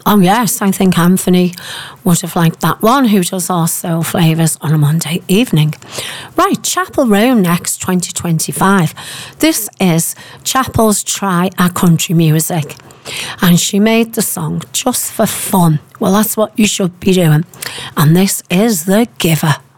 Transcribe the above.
Oh yes, I think Anthony would have liked that one, who does our soul flavours on a Monday evening. Right, Chapel Roan next, 2025. This is Chapel's Try Our Country Music. And she made the song just for fun. Well, that's what you should be doing. And this is The Giver.